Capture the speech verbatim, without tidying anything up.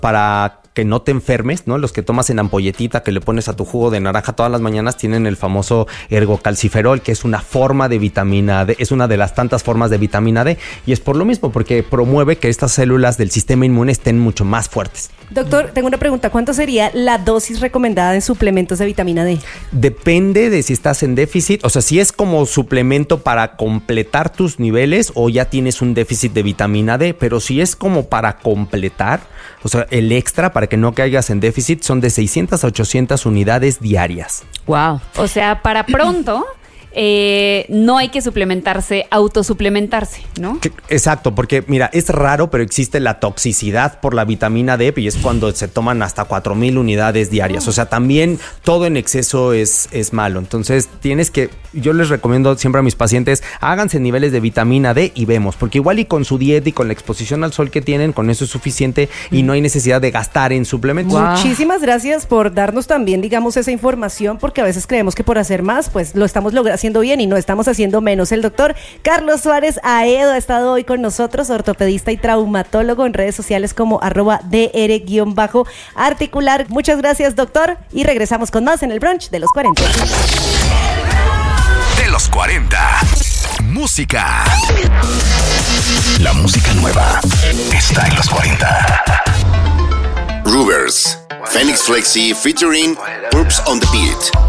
para que no te enfermes, ¿no? Los que tomas en ampolletita, que le pones a tu jugo de naranja todas las mañanas, tienen el famoso ergocalciferol, que es una forma de vitamina D, es una de las tantas formas de vitamina D, y es por lo mismo, porque promueve que estas células del sistema inmune estén mucho más fuertes. Doctor, tengo una pregunta. ¿Cuánto sería la dosis recomendada en suplementos de vitamina D? Depende de si estás en déficit, o sea, si es como suplemento para completar tus niveles o ya tienes un déficit de vitamina D, pero si es como para completar, o sea, el extra para que no caigas en déficit, son de seiscientas a ochocientas unidades diarias. Wow. O sea, para pronto... Eh, no hay que suplementarse, autosuplementarse, ¿no? Exacto, porque mira, es raro, pero existe la toxicidad por la vitamina D y es cuando se toman hasta cuatro mil unidades diarias. O sea, también todo en exceso es, es malo. Entonces, tienes que, yo les recomiendo siempre a mis pacientes, háganse niveles de vitamina D y vemos, porque igual y con su dieta y con la exposición al sol que tienen, con eso es suficiente y no hay necesidad de gastar en suplementos. Wow. Muchísimas gracias por darnos también, digamos, esa información, porque a veces creemos que por hacer más, pues lo estamos logrando haciendo bien y no estamos haciendo menos. El doctor Carlos Suárez Aedo ha estado hoy con nosotros, ortopedista y traumatólogo, en redes sociales como arroba dr-articular. Muchas gracias, doctor, y regresamos con más en el brunch de los cuarenta. De los cuarenta. Música. La música nueva está en los cuarenta. Rubers, Phoenix Flexi featuring Purps on the Beat.